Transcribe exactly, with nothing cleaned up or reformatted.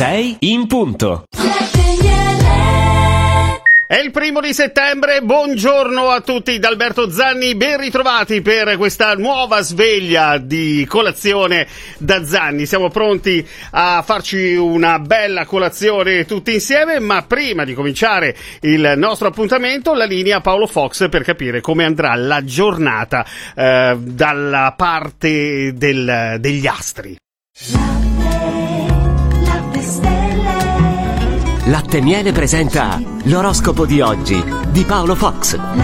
sei in punto. È il primo di settembre, buongiorno a tutti da Alberto Zanni, ben ritrovati per questa nuova sveglia di colazione da Zanni. Siamo pronti a farci una bella colazione tutti insieme, ma prima di cominciare il nostro appuntamento, la linea Paolo Fox per capire come andrà la giornata eh, dalla parte del, degli astri. Latte Miele presenta l'oroscopo di oggi di Paolo Fox.